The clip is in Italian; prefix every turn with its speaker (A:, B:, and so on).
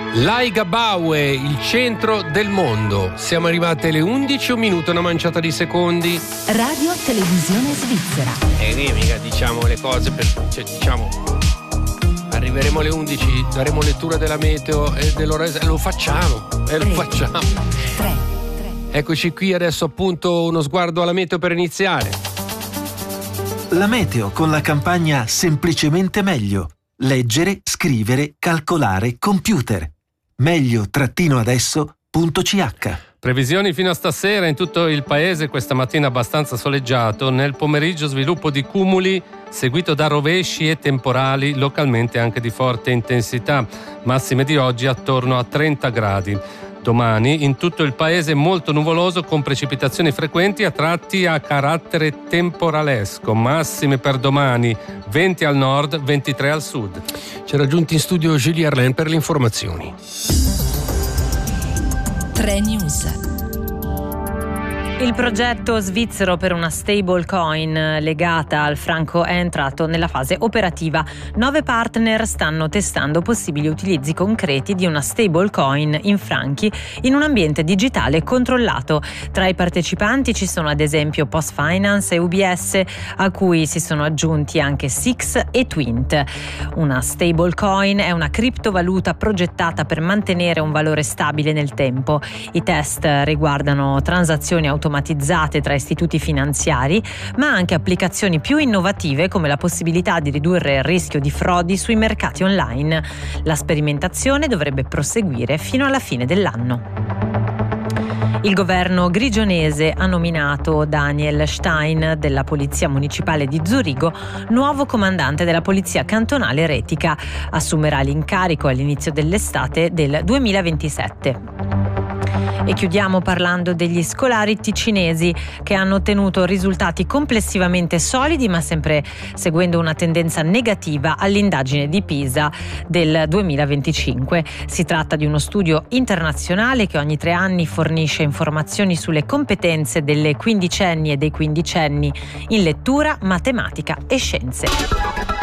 A: Laiga Baue, il centro del mondo. Siamo arrivati alle 11, un minuto, una manciata di secondi.
B: Radio Televisione Svizzera.
A: Mica diciamo le cose arriveremo alle 11, daremo lettura della meteo e dell'orario. Lo facciamo.
B: 3.
A: Eccoci qui adesso, appunto, uno sguardo alla meteo per iniziare.
C: La meteo con la campagna Semplicemente Meglio. Leggere, scrivere, calcolare, computer. meglio-adesso.ch.
D: Previsioni fino a stasera in tutto il paese, questa mattina abbastanza soleggiato, nel pomeriggio sviluppo di cumuli seguito da rovesci e temporali, localmente anche di forte intensità, massime di oggi attorno a 30 gradi. Domani in tutto il paese molto nuvoloso con precipitazioni frequenti a tratti a carattere temporalesco, massime per domani 20 al nord, 23 al sud.
A: Ci ha raggiunto in studio Julie Arlen per le informazioni.
B: 3 News.
E: Il progetto svizzero per una stablecoin legata al franco è entrato nella fase operativa. 9 partner stanno testando possibili utilizzi concreti di una stablecoin in franchi in un ambiente digitale controllato. Tra i partecipanti ci sono ad esempio PostFinance e UBS, a cui si sono aggiunti anche Six e Twint. Una stablecoin è una criptovaluta progettata per mantenere un valore stabile nel tempo. I test riguardano transazioni automatizzate tra istituti finanziari, ma anche applicazioni più innovative come la possibilità di ridurre il rischio di frodi sui mercati online. La sperimentazione dovrebbe proseguire fino alla fine dell'anno. Il governo grigionese ha nominato Daniel Stein della Polizia Municipale di Zurigo nuovo comandante della Polizia Cantonale Retica. Assumerà l'incarico all'inizio dell'estate del 2027. E chiudiamo parlando degli scolari ticinesi che hanno ottenuto risultati complessivamente solidi, ma sempre seguendo una tendenza negativa all'indagine di Pisa del 2025. Si tratta di uno studio internazionale che ogni 3 anni fornisce informazioni sulle competenze delle quindicenni e dei quindicenni in lettura, matematica e scienze.